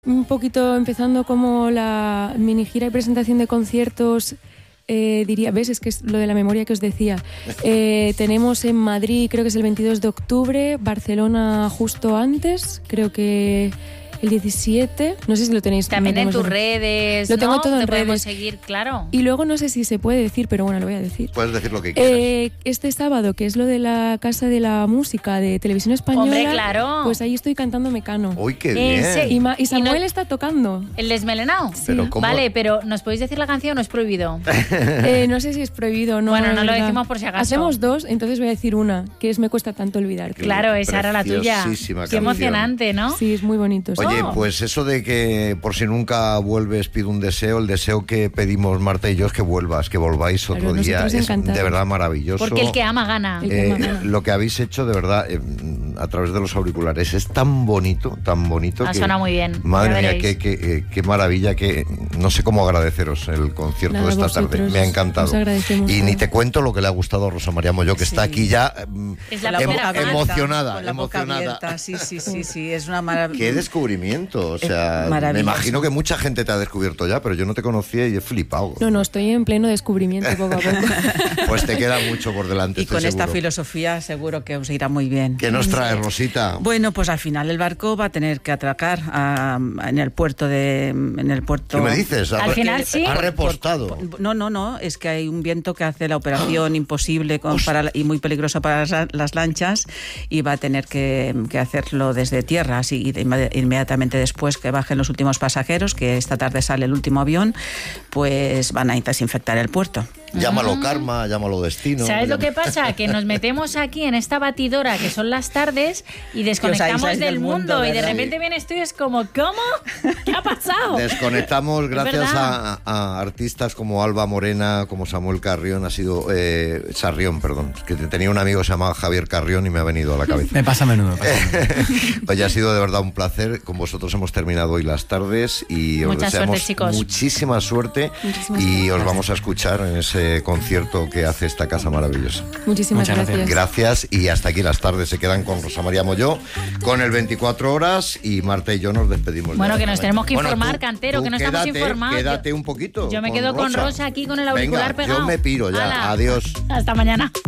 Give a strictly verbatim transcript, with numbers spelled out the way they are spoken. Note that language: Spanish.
un poquito empezando como la mini gira y presentación de conciertos. Eh, diría, ¿ves? Es que es lo de la memoria que os decía. Eh, tenemos en Madrid, creo que es el veintidós de octubre, Barcelona justo antes, creo que el diecisiete, no sé si lo tenéis. También no en tus en... redes, Lo tengo ¿no? todo en Te podemos redes. seguir, claro. Y luego no sé si se puede decir, pero bueno, lo voy a decir. Puedes decir lo que quieras. Eh, este sábado, que es lo de la Casa de la Música de Televisión Española, Hombre, claro. pues ahí estoy cantando Mecano. ¡Uy, qué ¿En bien! serio? Y, Ma- y Samuel Y no- está tocando. ¿El desmelenado? Sí. Pero ¿cómo? Vale, pero ¿nos podéis decir la canción o es prohibido? Eh, no sé si es prohibido o no. Bueno, la no lo verdad. decimos por si acaso. Hacemos dos, entonces voy a decir una, que es Me cuesta tanto olvidar. Claro, esa era la tuya. Preciosísima Qué canción. emocionante, ¿no? Sí, es muy bonito. sí. Oye, Oh. pues eso de que por si nunca vuelves pido un deseo, el deseo que pedimos Marta y yo es que vuelvas, que volváis otro Claro, día. nosotros Es encantados. de verdad maravilloso. Porque el que ama gana. El que Eh, ama gana. lo que habéis hecho de verdad eh, a través de los auriculares es tan bonito, tan bonito. Ah, que, suena muy bien, Madre ya mía, veréis. qué, qué, eh, qué maravilla, que no sé cómo agradeceros el concierto Nada, de esta vosotros, tarde. Me ha encantado. os agradecemos Y todo. ni te cuento lo que le ha gustado a Rosa María Molló, que está Sí. aquí ya mm, Es la Con primera boca fan. emocionada, Con la boca emocionada. abierta, sí, sí, sí, sí, es una maravilla. Qué descubrimiento, o sea, me maravilloso. imagino que mucha gente te ha descubierto ya, pero yo no te conocía y he flipado. No, no, estoy en pleno descubrimiento poco a poco. Pues te queda mucho por delante. Y estoy con esta seguro. filosofía seguro que os irá muy bien. ¿Qué nos trae, Rosita? Bueno, pues al final el barco va a tener que atracar a- en el puerto de en el puerto. ¿Qué me dices? Al Ha- final sí. Ha repostado. No, no, no, es que hay un viento que hace la operación imposible con- para la- y muy peligroso para las, las lanchas y va a tener que, que hacerlo desde tierra, así y de- inmediatamente después que bajen los últimos pasajeros, que esta tarde sale el último avión, pues van a desinfectar el puerto. Llámalo karma, llámalo destino. ¿Sabes lo llámalo- que pasa? Que nos metemos aquí en esta batidora que son las tardes y desconectamos aísláis del del mundo, mundo, y de ¿verdad? repente vienes tú y es como, ¿cómo? ¿Qué ha pasado? Desconectamos gracias verdad. a, a artistas como Alba Morena, como Samuel Carrión, ha sido eh, Sarrión, perdón, que tenía un amigo que se llamaba Javier Carrión y me ha venido a la cabeza. Me pasa a menudo. me pasa a menudo. Oye, ha sido de verdad un placer. Con vosotros hemos terminado hoy las tardes y os Mucha deseamos suerte, chicos. muchísima suerte Muchísimas y os vamos a escuchar en ese concierto que hace esta casa maravillosa. Muchísimas Muchas gracias. Gracias y hasta aquí las tardes. Se quedan con Rosa María Molló, con el veinticuatro horas y Marta y yo nos despedimos. Bueno, ya. que nos tenemos que Bueno, informar, tú- Cantero, tú que no estamos quédate, informados. Quédate un poquito. Yo me quedo con Rosa aquí con el auricular Venga, pegado. Yo me piro ya. Hala. Adiós. Hasta mañana.